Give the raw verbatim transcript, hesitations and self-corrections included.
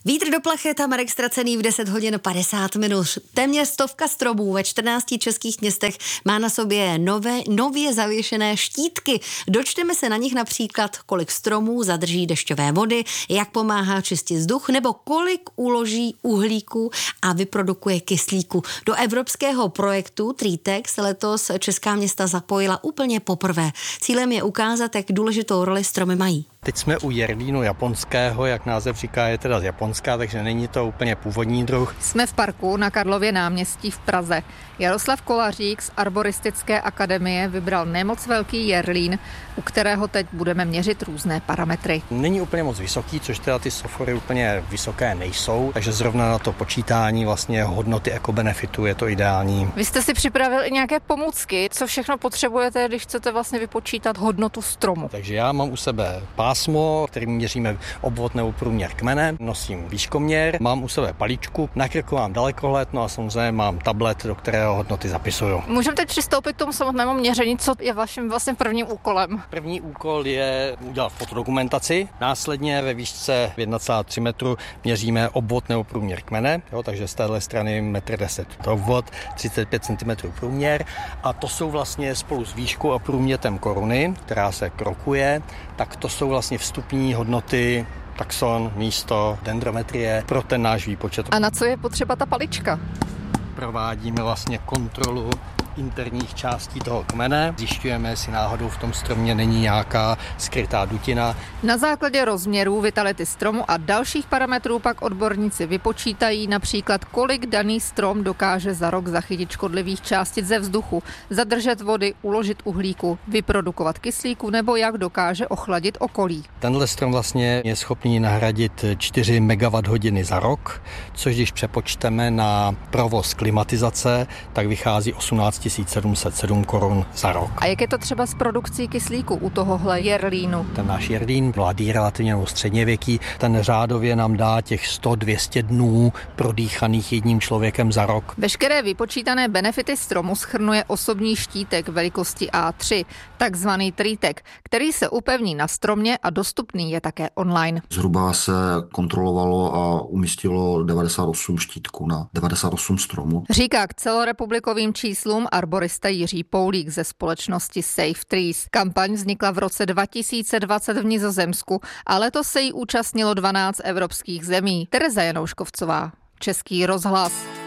Vítr do plachet a Marek Ztracený v deset hodin padesát minut. Téměř stovka stromů ve čtrnácti českých městech má na sobě nové, nově zavěšené štítky. Dočteme se na nich například, kolik stromů zadrží dešťové vody, jak pomáhá čistit vzduch nebo kolik uloží uhlíku a vyprodukuje kyslíku. Do evropského projektu TreeTech se letos česká města zapojila úplně poprvé. Cílem je ukázat, jak důležitou roli stromy mají. Teď jsme u jerlínu japonského, jak název říká, je teda z Japonska, takže není to úplně původní druh. Jsme v parku na Karlově náměstí v Praze. Jaroslav Kolařík z Arboristické akademie vybral nemoc velký jerlín, u kterého teď budeme měřit různé parametry. Není úplně moc vysoký, což teda ty sofory úplně vysoké nejsou, takže zrovna na to počítání vlastně hodnoty ekobenefitu je to ideální. Vy jste si připravil i nějaké pomůcky, co všechno potřebujete, když chcete vlastně vypočítat hodnotu stromu. Takže já mám u sebe pásmo, kterým měříme obvod nebo průměr kmene, nosím výškoměr, mám u sebe paličku, na krku mám dalekohled, no a samozřejmě mám tablet, do kterého hodnoty zapisuju. Můžeme teď přistoupit k tomu samotnému měření, co je vaším vlastně prvním úkolem? První úkol je udělat fotodokumentaci, následně ve výšce jedna celá tři metru měříme obvod nebo průměr kmene, jo, takže z téhle strany metr deset to obvod, třicet pět centimetrů průměr a to jsou vlastně spolu s výškou a průměrem koruny, která se krokuje, tak to jsou vlastně vstupní hodnoty taxon, místo, dendrometrie pro ten náš výpočet. A na co je potřeba ta palička? Provádíme vlastně kontrolu interních částí toho kmene. Zjišťujeme, jestli náhodou v tom stromě není nějaká skrytá dutina. Na základě rozměrů, vitality stromu a dalších parametrů pak odborníci vypočítají například, kolik daný strom dokáže za rok zachytit škodlivých částic ze vzduchu, zadržet vody, uložit uhlíku, vyprodukovat kyslíku nebo jak dokáže ochladit okolí. Tenhle strom vlastně je schopný nahradit čtyři megawatthodiny za rok, což když přepočteme na provoz klimatizace, tak vychází osmnáct tisíc sedm set sedm korun za rok. A jak je to třeba s produkcí kyslíku u tohohle jerlínu? Ten náš jerlín, mladý relativně nebo středněvěký, ten řádově nám dá těch sto dvě stě dnů prodýchaných jedním člověkem za rok. Veškeré vypočítané benefity stromu shrnuje osobní štítek velikosti A tři, takzvaný TreeTech, který se upevní na stromě a dostupný je také online. Zhruba se kontrolovalo a umístilo devadesát osm štítků na devadesát osm stromů. Říká k celorepublikovým číslům arborista Jiří Poulík ze společnosti Save Trees. Kampaň vznikla v roce dva tisíce dvacet v Nizozemsku a letos se jí účastnilo dvanáct evropských zemí. Tereza Janouškovcová, Český rozhlas.